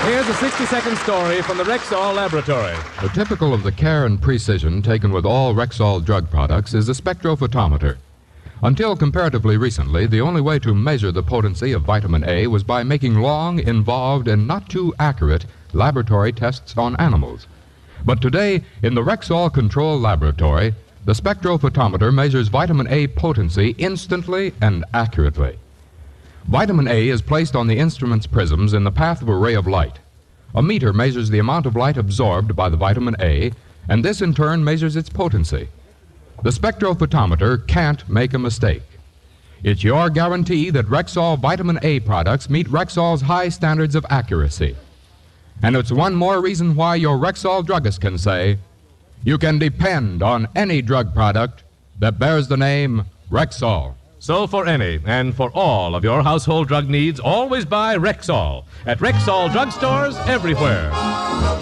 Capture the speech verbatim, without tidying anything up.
Here's a sixty-second story from the Rexall Laboratory. The typical of the care and precision taken with all Rexall drug products is a spectrophotometer. Until comparatively recently, the only way to measure the potency of vitamin A was by making long, involved, and not too accurate laboratory tests on animals. But today, in the Rexall Control Laboratory, the spectrophotometer measures vitamin A potency instantly and accurately. Vitamin A is placed on the instrument's prisms in the path of a ray of light. A meter measures the amount of light absorbed by the vitamin A, and this in turn measures its potency. The spectrophotometer can't make a mistake. It's your guarantee that Rexall vitamin A products meet Rexall's high standards of accuracy. And it's one more reason why your Rexall druggist can say, you can depend on any drug product that bears the name Rexall. So for any and for all of your household drug needs, always buy Rexall at Rexall drugstores everywhere.